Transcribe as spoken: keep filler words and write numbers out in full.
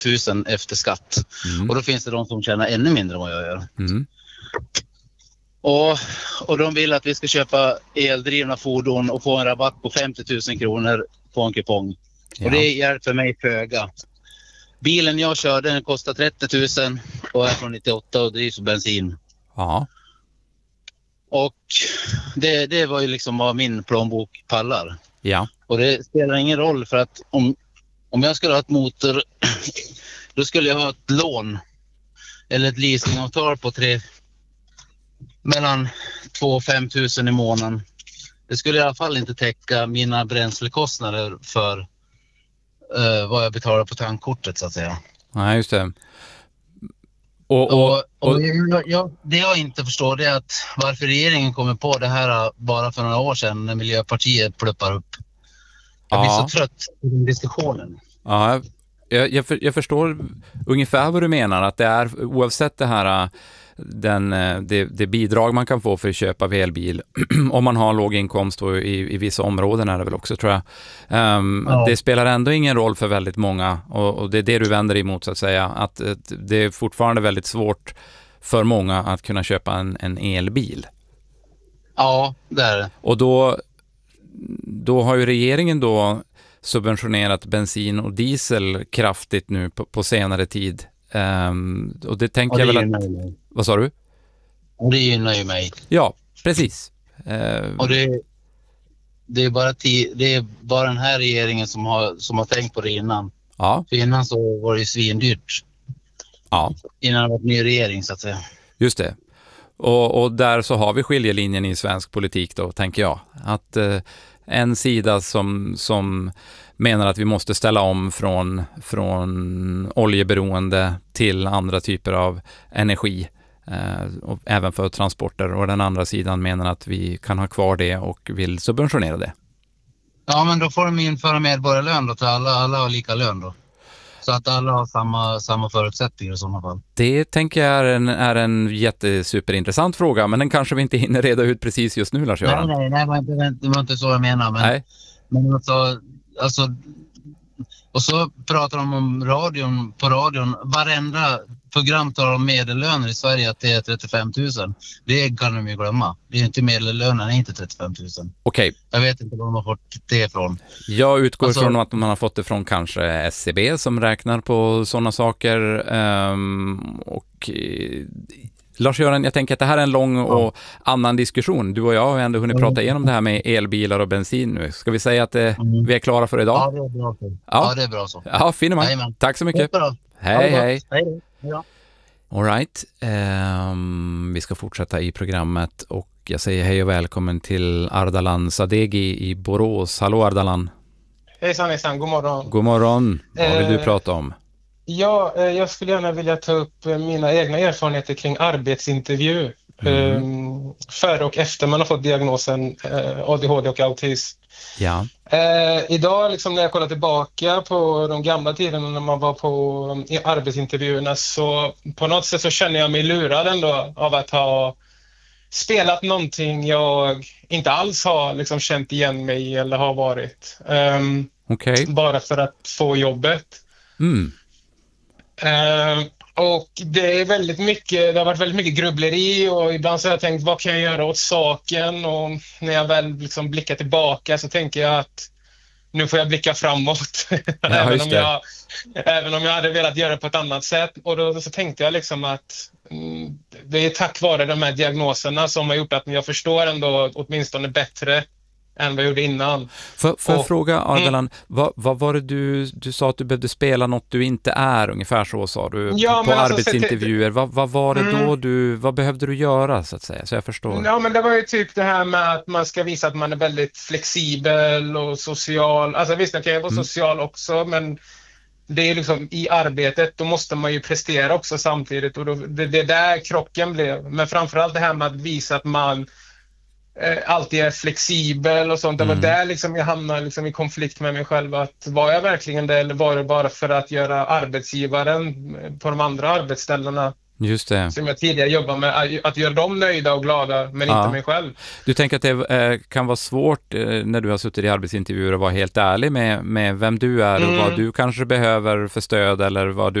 tusen efter skatt. Mm. Och då finns det de som tjänar ännu mindre än vad jag gör. Mm. Och, och de vill att vi ska köpa eldrivna fordon och få en rabatt på femtio tusen kronor på en kupong. Ja. Och det hjälper mig föga. Bilen jag kör, den kostar trettio tusen och är från nittioåtta och drivs på bensin. Ja. Och det, det var ju liksom vad min plånbok pallar. Ja. Och det spelar ingen roll för att om, om jag skulle ha ett motor då skulle jag ha ett lån eller ett leasingavtal på tre mellan två och fem tusen i månaden. Det skulle i alla fall inte täcka mina bränslekostnader för uh, vad jag betalar på tankkortet så att säga. Nej, just det. Och, och, och, och, och jag, jag, det jag inte förstår det är att varför regeringen kommer på det här bara för några år sedan när Miljöpartiet pluppar upp. Jag blir ja. så trött på den diskussionen. Ja, jag, jag, för, jag förstår ungefär vad du menar, att det är oavsett det här den, det, det bidrag man kan få för att köpa elbil om man har låg inkomst och i, i vissa områden är det väl också tror jag. Um, ja. Det spelar ändå ingen roll för väldigt många och, och det är det du vänder emot så att säga, att, att det är fortfarande väldigt svårt för många att kunna köpa en, en elbil. Ja, det är det. Och då, då har ju regeringen då subventionerat bensin och diesel kraftigt nu på, på senare tid. Um, och det tänker och det jag väl att... Vad sa du? Och det gynnar ju mig. Ja, precis. Uh, och det, det, är bara tio, det är bara den här regeringen som har, som har tänkt på det innan. Ja. För innan så var det ju svindyrt. Ja. Innan det var en ny regering så att säga. Just det. Och, och där så har vi skiljelinjen i svensk politik då, tänker jag. Att uh, en sida som... som menar att vi måste ställa om från, från oljeberoende till andra typer av energi eh, och även för transporter, och den andra sidan menar att vi kan ha kvar det och vill subventionera det. Ja, men då får de införa medborgarlön då, till alla, alla har lika lön då. Så att alla har samma, samma förutsättningar i sådana fall. Det tänker jag är en, är en jättesuperintressant fråga, men den kanske vi inte hinner reda ut precis just nu, Lars-Göran. Nej, nej, nej, det var inte, det var inte så jag menar. Men, nej. men alltså... Alltså, och så pratar de om radion, på radion, varenda program tar om medellöner i Sverige att det är trettiofem tusen. Det kan de ju glömma. Det är inte medellönen, är inte trettiofem tusen. Okej. Okay. Jag vet inte var de har fått det ifrån. Jag utgår alltså, från att man har fått det från kanske S C B som räknar på sådana saker. Um, och... Lars-Göran, jag tänker att det här är en lång och annan diskussion. Du och jag har ändå hunnit prata igenom det här med elbilar och bensin nu. Ska vi säga att eh, mm. vi är klara för idag? Ja, det är bra så. Ja, ja det är bra så. Ja, fin man. Jajamän. Tack så mycket. Hej, hej. Hej. Ja. All right. Um, vi ska fortsätta i programmet och jag säger hej och välkommen till Ardalan Sadeghi i Borås. Hallå Ardalan. Hejsan, hejsan. God morgon. God morgon. Vad vill du prata om? Ja, jag skulle gärna vilja ta upp mina egna erfarenheter kring arbetsintervju. Mm. Före och efter man har fått diagnosen A D H D och autism. Ja. Idag liksom när jag kollar tillbaka på de gamla tiderna när man var på arbetsintervjuerna, så på något sätt så känner jag mig lurad ändå av att ha spelat någonting jag inte alls har liksom känt igen mig eller har varit. Um, okay. Bara för att få jobbet. Mm. Uh, och det är väldigt mycket, det har varit väldigt mycket grubbleri och ibland så har jag tänkt, vad kan jag göra åt saken? Och när jag väl liksom blickar tillbaka så tänker jag att nu får jag blicka framåt. Ja, även, om jag, även om jag hade velat göra det på ett annat sätt. Och då så tänkte jag liksom att mm, det är tack vare de här diagnoserna som har gjort att jag förstår ändå åtminstone bättre än vad jag gjorde innan. För, för och, fråga Ardalan, mm. vad, vad var det du, du sa att du behövde spela något du inte är, ungefär så sa du, ja, på, på alltså, arbetsintervjuer. Det, vad, vad var det mm. då du, vad behövde du göra så att säga, så jag förstår? Ja, men det var ju typ det här med att man ska visa att man är väldigt flexibel och social. Alltså visst, jag kan vara mm. social också, men det är liksom i arbetet, då måste man ju prestera också samtidigt och då, det, det där krocken blev. Men framförallt det här med att visa att man alltid är flexibel och sånt. Det var mm. där liksom jag hamnade liksom i konflikt med mig själv. Att var jag verkligen det eller var det bara för att göra arbetsgivaren på de andra arbetsställena Just det. Som jag tidigare jobbade med, att göra dem nöjda och glada, men Ja. inte mig själv. Du tänker att det eh, kan vara svårt eh, när du har suttit i arbetsintervjuer att vara helt ärlig med, med vem du är och Mm. vad du kanske behöver för stöd eller vad du